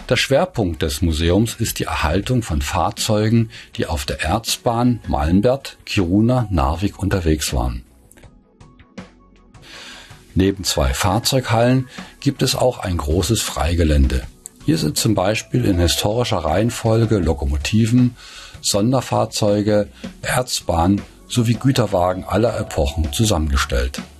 Der Schwerpunkt des Museums ist die Erhaltung von Fahrzeugen, die auf der Erzbahn Malmberth, Kiruna, Narvik unterwegs waren. Neben 2 Fahrzeughallen gibt es auch ein großes Freigelände. Hier sind zum Beispiel in historischer Reihenfolge Lokomotiven, Sonderfahrzeuge, Erzbahn sowie Güterwagen aller Epochen zusammengestellt.